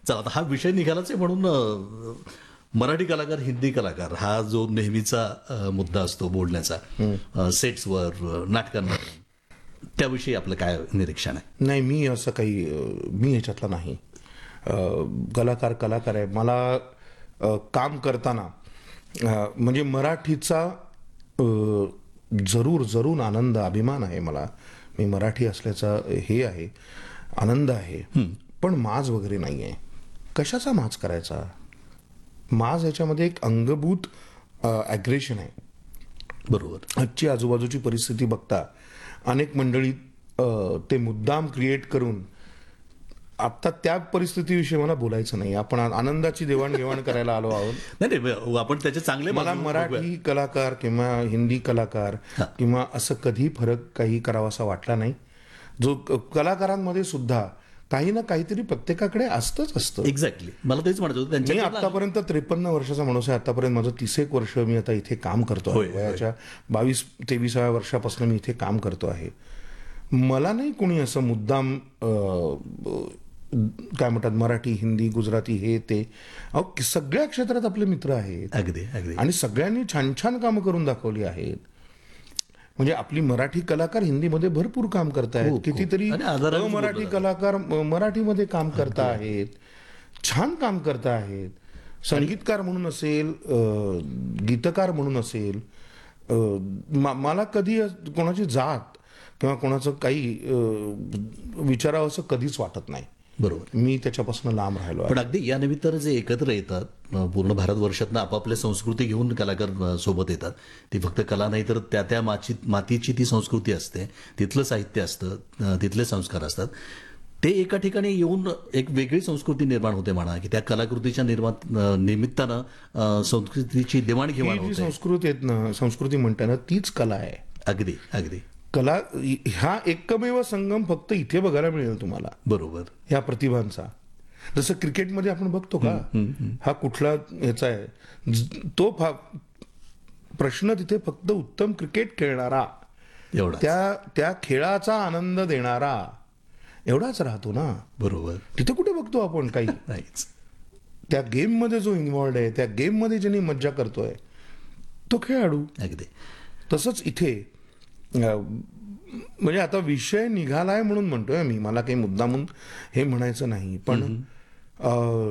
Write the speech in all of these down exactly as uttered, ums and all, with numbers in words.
चला आता हा विषय निघालाच आहे म्हणून अ, मराठी कलाकार हिंदी कलाकार हा जो नेहमीचा अ, मुद्दा असतो बोलण्याचा अ, सेट्सवर अ, नाटकांवर त्याविषयी आपलं काय निरीक्षण आहे? नाही, मी असं काही अ, मी ह्याच्यातला नाही. अ, कलाकार कलाकार आहे. मला अ, काम करताना अ, म्हणजे मराठीचा अ, जरूर जरूर आनंद अभिमान आहे मला. मी मराठी असल्याचा हे आहे, आनंद आहे. पण माज वगैरे नाही आहे. कशाचा माज करायचा? माज ह्याच्यामध्ये एक अंगभूत ॲग्रेशन आहे. बरोबर. आजची आजूबाजूची परिस्थिती बघता अनेक मंडळी अ, ते मुद्दाम क्रिएट करून आता त्या परिस्थितीविषयी मला बोलायचं नाही. आपण आनंदाची देवाणघेवाण करायला आलो आहोत. नाही नाही आपण त्याचे चांगले मला बाजू बघूया. मराठी कलाकार किंवा हिंदी कलाकार किंवा असं कधी फरक काही करावासा वाटला नाही. जो क- कलाकारांमध्ये सुद्धा काही ना काहीतरी प्रत्येकाकडे असतंच असतं. एक्झॅक्टली मला तेच म्हणायचं होतं मी त्यांच्या आतापर्यंत त्रेपन्न वर्षाचा माणूस आहे. आतापर्यंत माझं तीस एक वर्ष मी आता इथे काम करतो आहे. होय, होय. वयाच्या बावीस तेविसाव्या वर्षापासून मी इथे काम करतो आहे. मला नाही कोणी असं मुद्दाम अ, अ, काय म्हणतात मराठी हिंदी गुजराती हे ते अहो सगळ्या क्षेत्रात आपले मित्र आहेत अगदी अगदी आणि सगळ्यांनी छान छान कामं करून दाखवली आहेत. म्हणजे आपली मराठी कलाकार हिंदीमध्ये भरपूर काम करतायत. खूप, खूप. कितीतरी आणि आदरानेच मराठी बोलतात. कलाकार म- मराठीमध्ये काम करता आहेत, छान काम करता आहेत. संगीतकार म्हणून असेल, अ, गीतकार म्हणून असेल, अ, म- मला कधी कोणाची जात किंवा कोणाचं काही अ, विचारावं असं कधीच वाटत नाही. बरोबर. मी त्याच्यापासून लांब राहिलो आहे. पण अगदी या निमित्तानं जे एकत्र येतात अ, पूर्ण भारतवर्षातनं आपापल्या संस्कृती घेऊन कलाकार अ, सोबत येतात. ती फक्त कला नाही तर त्या त्या माची मातीची ती संस्कृती असते, तिथलं साहित्य असतं, अ, तिथले संस्कार असतात. ते एका ठिकाणी येऊन एक वेगळी संस्कृती निर्माण होते म्हणा की त्या कलाकृतीच्या निर्माण अ, निमित्तानं अ, संस्कृतीची देवाणघेवाण ही जी होते. संस्कृती आहेत ना, संस्कृती म्हणताना तीच कला आहे. अगदी अगदी कला हा एकमेव संगम फक्त इथे बघायला मिळेल तुम्हाला, बरोबर. या प्रतिभांचा. जसं क्रिकेटमध्ये आपण बघतो का, हा कुठला ह्याचा आहे, ज- तो फा- प्रश्न तिथे फक्त उत्तम क्रिकेट खेळणारा, एवढा त्या त्या खेळाचा आनंद देणारा एवढाच राहतो ना. बरोबर तिथे कुठे बघतो आपण काही. नाहीच. त्या गेममध्ये जो इन्व्हॉल्ड आहे, त्या गेममध्ये ज्यांनी मज्जा करतोय तो खेळाडू. अगदी तसंच इथे अ, म्हणजे आता विषय निघालाय म्हणून म्हणतोय मी, मला काही मुद्दामून हे म्हणायचं नाही. पण अ,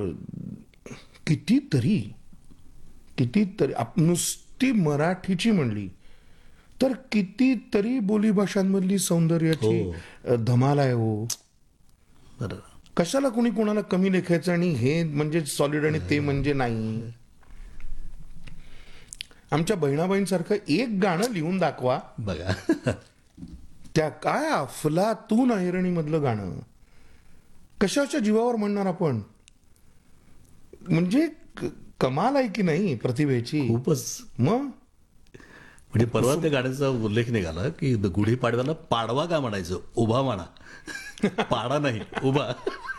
कितीतरी कितीतरी आप- नुसती मराठीची म्हणली तर कितीतरी बोलीभाषांमधली सौंदर्याची हो. अ, धमाल आहे हो. बरं. कशाला कोणी कोणाला कमी लेखायचं आणि हे म्हणजे सॉलिड आणि ते म्हणजे नाही. आमच्या बहिणाबाईंसारखं एक गाणं लिहून दाखवा. बघा त्या काय अफलातून अहिरणी मधलं गाणं कशाच्या जीवावर म्हणणार आपण. म्हणजे क- कमाल आहे की नाही प्रतिभेची. खूपच. मग म्हणजे परवा त्या गाण्याचा उल्लेख निघाला की गुढीपाडव्याला पाडवा का म्हणायचं, उभा म्हणा. पाडा नाही उभा.